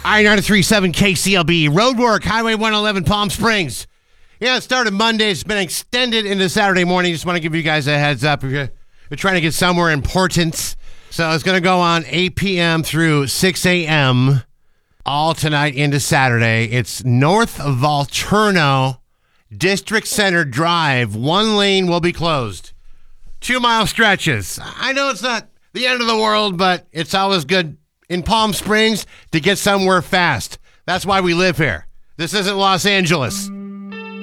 I-937 KCLB, roadwork, Highway 111, Palm Springs. Yeah, it started Monday. It's been extended into Saturday morning. Just want to give you guys a heads up if you're trying to get somewhere important. So it's going to go on 8 p.m. through 6 a.m. all tonight into Saturday. It's north of Volturno, District Center Drive. One lane will be closed. 2-mile stretches. I know it's not the end of the world, but it's always good in Palm Springs to get somewhere fast. That's why we live here. This isn't Los Angeles.